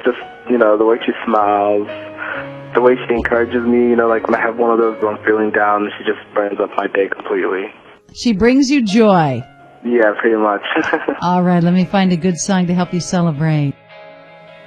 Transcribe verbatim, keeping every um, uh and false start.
just, you know, the way she smiles, the way she encourages me, you know, like when I have one of those when I'm feeling down, she just burns up my day completely. She brings you joy. Yeah, pretty much. All right, let me find a good song to help you celebrate.